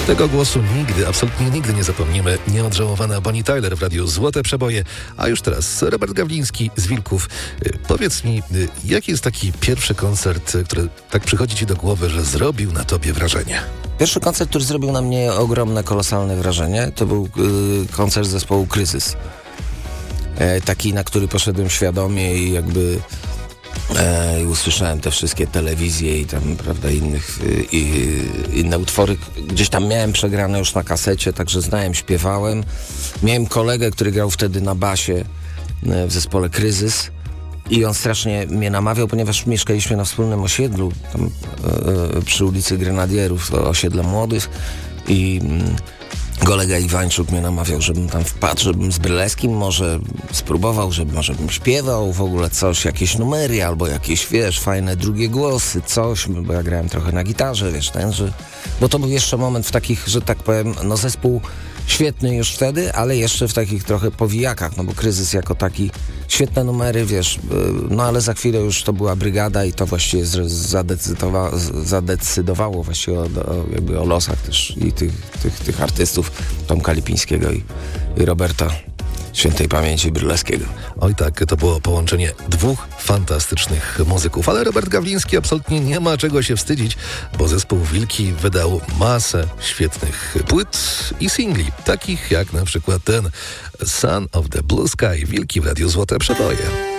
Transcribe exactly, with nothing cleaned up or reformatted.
Tego głosu nigdy, absolutnie nigdy nie zapomnimy. Nieodżałowana Bonnie Tyler w radiu Złote Przeboje, a już teraz Robert Gawliński z Wilków. Powiedz mi, jaki jest taki pierwszy koncert, który tak przychodzi ci do głowy, że zrobił na tobie wrażenie? Pierwszy koncert, który zrobił na mnie ogromne, kolosalne wrażenie, to był y, koncert zespołu Kryzys. E, taki, na który poszedłem świadomie i jakby e, i usłyszałem te wszystkie telewizje i tam, prawda, innych, y, y, inne utwory. Gdzieś tam miałem przegrane już na kasecie, także znałem, śpiewałem. Miałem kolegę, który grał wtedy na basie y, w zespole Kryzys. I on strasznie mnie namawiał, ponieważ mieszkaliśmy na wspólnym osiedlu, tam e, przy ulicy Grenadierów, to osiedle młodych. I mm, kolega Iwańczuk mnie namawiał, żebym tam wpadł, żebym z Bryleskim może spróbował, żeby może bym śpiewał w ogóle coś, jakieś numery, albo jakieś, wiesz, fajne drugie głosy, coś, bo ja grałem trochę na gitarze, wiesz, ten, że... Bo to był jeszcze moment w takich, że tak powiem, no zespół świetny już wtedy, ale jeszcze w takich trochę powijakach, no bo Kryzys jako taki, świetne numery, wiesz, no ale za chwilę już to była Brygada i to właściwie zadecydowa, zadecydowało właściwie o, o, jakby o losach też i tych, tych, tych artystów, Tomka Lipińskiego i, i Roberta Świętej Pamięci Bryleskiego. Oj tak, to było połączenie dwóch fantastycznych muzyków, ale Robert Gawliński absolutnie nie ma czego się wstydzić, bo zespół Wilki wydał masę świetnych płyt i singli, takich jak na przykład ten Son of the Blue Sky. Wilki w radiu Złote Przeboje.